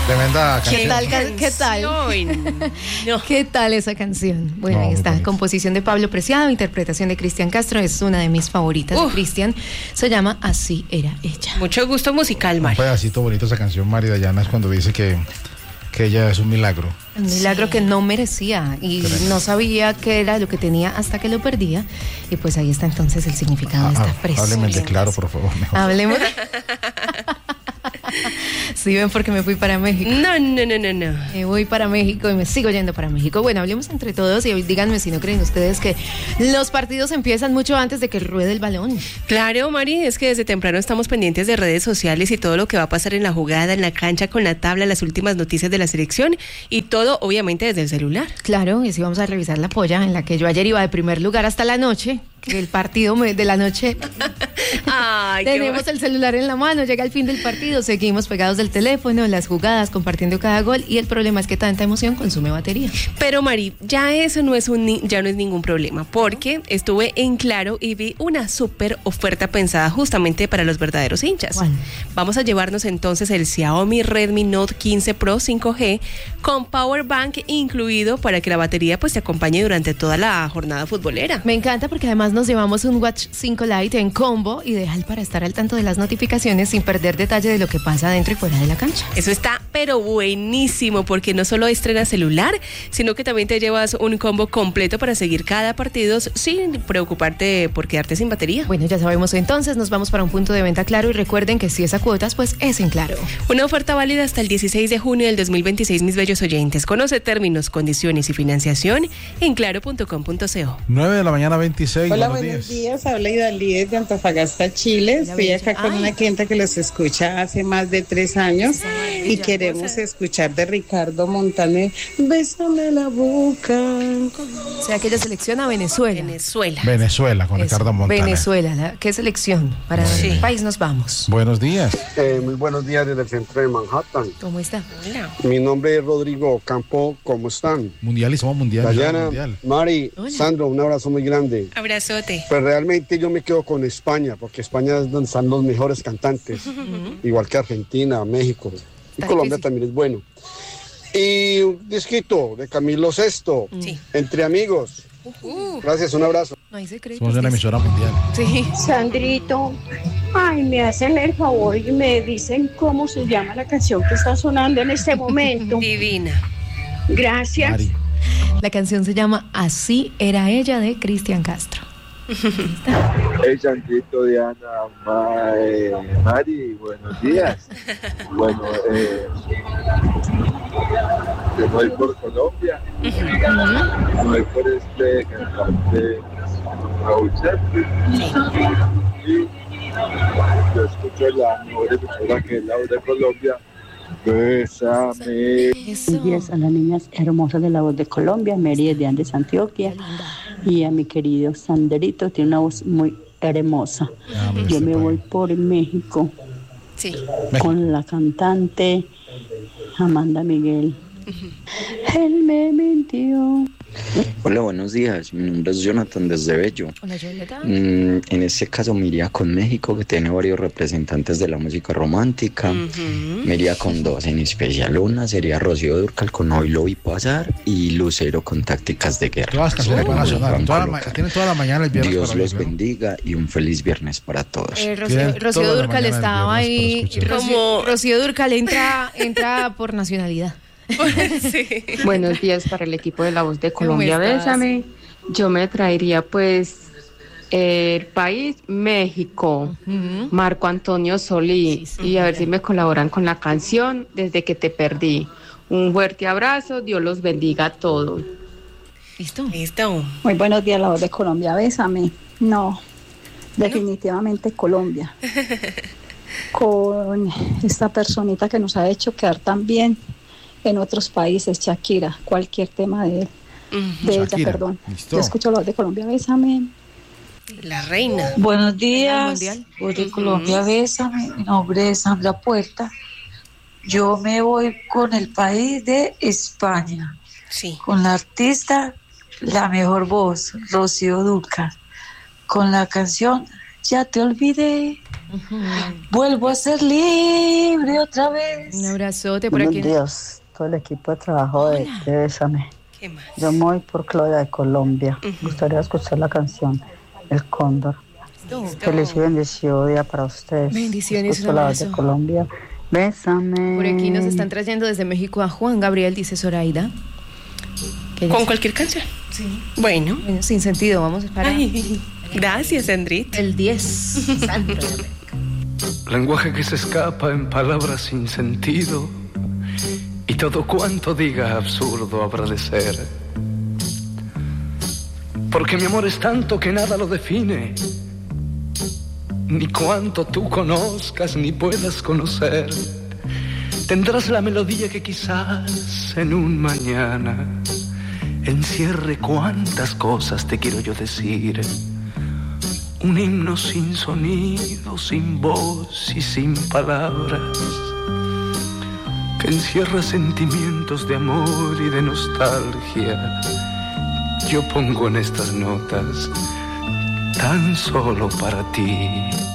Tremenda canción. ¿Qué tal? No. ¿Qué tal esa canción? Bueno, ahí está. Composición de Pablo Preciado, interpretación de Cristian Castro. Es una de mis favoritas. Cristian, se llama Así era ella. Mucho gusto musical, Mari. Un pedacito bonito esa canción, Mari Dayana, es cuando dice que ella es un milagro. Un milagro que no merecía y no sabía qué era lo que tenía hasta que lo perdía. Y pues ahí está entonces el significado de esta preciosa. Hábleme de claro, por favor. Mejor. Hablemos. Sí, ven, porque me fui para México. No. Me voy para México y me sigo yendo para México. Bueno, hablemos entre todos y díganme si no creen ustedes que los partidos empiezan mucho antes de que ruede el balón. Claro, Mari, es que desde temprano estamos pendientes de redes sociales y todo lo que va a pasar en la jugada, en la cancha, con la tabla, las últimas noticias de la selección y todo, obviamente, desde el celular. Claro, y así vamos a revisar la polla en la que yo ayer iba de primer lugar hasta la noche. El partido de la noche. Ay, tenemos el celular en la mano, llega el fin del partido, seguimos pegados del teléfono, las jugadas, compartiendo cada gol, y el problema es que tanta emoción consume batería. Pero Mari, ya eso no es ningún problema, porque estuve en Claro y vi una súper oferta pensada justamente para los verdaderos hinchas. ¿Cuál? Vamos a llevarnos entonces el Xiaomi Redmi Note 15 Pro 5G con Power Bank incluido para que la batería pues te acompañe durante toda la jornada futbolera. Me encanta porque además nos llevamos un Watch 5 Lite en combo ideal para estar al tanto de las notificaciones sin perder detalle de lo que pasa dentro y fuera de la cancha. Eso está pero buenísimo porque no solo estrenas celular, sino que también te llevas un combo completo para seguir cada partido sin preocuparte por quedarte sin batería. Bueno, ya sabemos entonces, nos vamos para un punto de venta Claro y recuerden que si es a cuotas, pues es en Claro. Una oferta válida hasta el 16 de junio del 2026, mis bellos oyentes. Conoce términos, condiciones y financiación en claro.com.co. 9 de la mañana, 26. Hola, buenos días. Habla Idalí de Antofagasta, Chile. Estoy acá con una clienta que los escucha hace más de 3 años y queremos escuchar de Ricardo Montaner, Bésame la boca. O sea que ella selecciona Venezuela. Venezuela, con Ricardo Montaner. Venezuela, ¿qué selección? Para el país nos vamos. Buenos días. Muy buenos días desde el centro de Manhattan. ¿Cómo está? Hola. Mi nombre es Rodrigo Campo. ¿Cómo están? Mundial y somos mundial. Dayana, Mari, Hola. Sandro, un abrazo muy grande. Abrazote. Pues realmente yo me quedo con España, porque España es donde están los mejores cantantes, igual que Argentina, México, y Colombia también es bueno. Y un disquito de Camilo Sesto, Entre Amigos. Gracias, un abrazo. Ahí se cree. Somos una emisora mundial. Sí. Sandrito, ay, me hacen el favor y me dicen cómo se llama la canción que está sonando en este momento. Divina. Gracias. Mari. La canción se llama Así era ella de Cristian Castro. Hey, Sandrito, Diana, Mari, buenos días. Bueno, yo voy por Colombia, voy por este cantante Raúl Serpi. Y yo escucho la mejor emisora que es la voz de Colombia. Bésame. Buenos días a las niñas hermosas de la voz de Colombia, Mary de Andes, Antioquia, y a mi querido Sandrito, tiene una voz muy hermosa. Yo me voy por México con la cantante Amanda Miguel. Él me mintió. Hola, buenos días. Mi nombre es Jonathan desde Bello. Hola, Jonathan. En este caso me iría con México, que tiene varios representantes de la música romántica. Me iría con 2, en especial una sería Rocío Dúrcal con Hoy lo vi pasar y Lucero con Tácticas de Guerra. Todas las canciones van a sonar. Tienen toda la mañana el viernes. Dios los bendiga y un feliz viernes para todos. Rocío Dúrcal estaba ahí. Rocío Dúrcal entra por nacionalidad. Sí. Buenos días para el equipo de La Voz de Colombia, Bésame. Yo me traería pues el país México, Marco Antonio Solís, y a ver si me colaboran con la canción Desde que te perdí. Un fuerte abrazo, Dios los bendiga a todos. Listo. Muy buenos días, La Voz de Colombia, Bésame. No, definitivamente Colombia. Con esta personita que nos ha hecho quedar tan bien en otros países, Shakira, cualquier tema de ella, perdón. Listo. Yo escucho La Voz de Colombia, Bésame. La reina. Buenos días, Voz de Colombia, Bésame. Mi nombre es Sandra Puerta. Yo me voy con el país de España, con la artista La Mejor Voz, Rocío Dúrcal, con la canción Ya te olvidé. Vuelvo a ser libre otra vez. Un abrazote por aquí. Buenos días, todo el equipo de trabajo de Bésame. Yo me voy por Claudia de Colombia. Me gustaría escuchar la canción El Cóndor. Feliz y bendecido día para ustedes. Bendiciones, un abrazo. De Colombia. Bésame. Por aquí nos están trayendo desde México a Juan Gabriel, dice Zoraida. ¿Con cualquier canción? Sí. Bueno, sin sentido, vamos para... Gracias, Sandrita. El 10. Lenguaje que se escapa en palabras sin sentido, y todo cuanto diga absurdo habrá de ser. Porque mi amor es tanto que nada lo define, ni cuanto tú conozcas ni puedas conocer. Tendrás la melodía que quizás en un mañana encierre cuantas cosas te quiero yo decir. Un himno sin sonido, sin voz y sin palabras, que encierra sentimientos de amor y de nostalgia. Yo pongo en estas notas tan solo para ti.